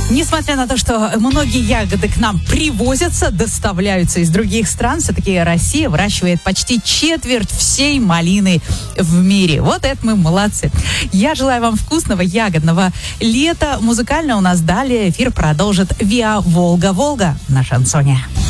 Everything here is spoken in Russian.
Несмотря на то, что многие ягоды к нам привозятся, доставляются из других стран, все-таки Россия выращивает почти четверть всей малины в мире. Вот это мы молодцы. Я желаю вам вкусного ягодного лета. Музыкально у нас далее эфир продолжит Виа Волга-Волга на шансоне.